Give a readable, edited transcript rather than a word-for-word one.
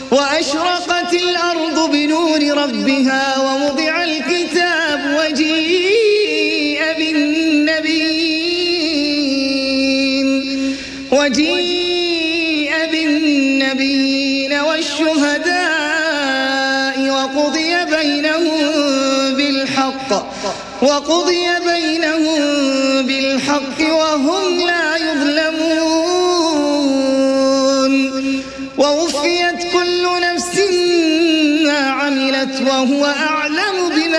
وأشرقت الأرض بنور ربها ووضع الكتاب وجيء بالنبيين والشهداء وقضي بينهم بالحق وهم لا يظلمون ووفيت كل نفس ما عملت وهو أعلم